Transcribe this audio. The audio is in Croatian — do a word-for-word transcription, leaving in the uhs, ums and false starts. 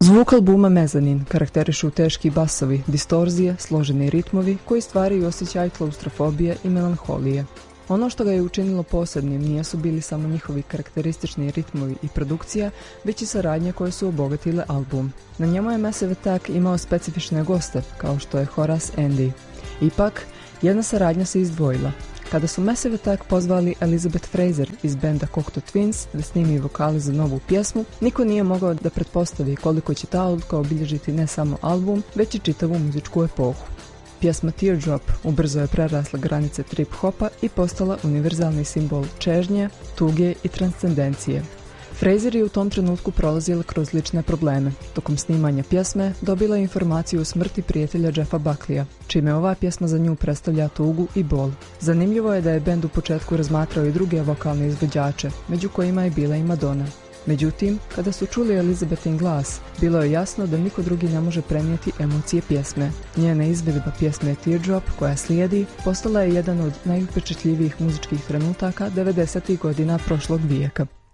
Zvuk albuma Mezanin karakterišu teški basovi, distorzije, složeni ritmovi koji stvaraju osjećaj klaustrofobije i melanholije. Ono što ga je učinilo posebnim nisu bili samo njihovi karakteristični ritmovi i produkcija, već i saradnje koje su obogatile album. Na njemu je Massive Attack imao specifične goste, kao što je Horace Andy. Ipak, jedna saradnja se izdvojila. Kada su Massive Attack pozvali Elizabeth Fraser iz benda Cocteau Twins da snimi vokale za novu pjesmu, niko nije mogao da pretpostavi koliko će ta odluka obilježiti ne samo album, već i čitavu muzičku epohu. Pjesma Teardrop ubrzo je prerasla granice trip-hopa i postala univerzalni simbol čežnje, tuge i transcendencije. Fraser je u tom trenutku prolazila kroz lične probleme. Tokom snimanja pjesme dobila je informaciju o smrti prijatelja Jeffa Buckleya, čime ova pjesma za nju predstavlja tugu i bol. Zanimljivo je da je bend u početku razmatrao i druge vokalne izvođače, među kojima je bila i Madonna. Međutim, kada su čuli Elizabethin glas, bilo je jasno da niko drugi ne može prenijeti emocije pjesme. Njena izvedba pjesme Teardrop, koja slijedi, postala je jedan od najupečatljivijih muzičkih trenutaka devedesetih godina prošlog vijeka.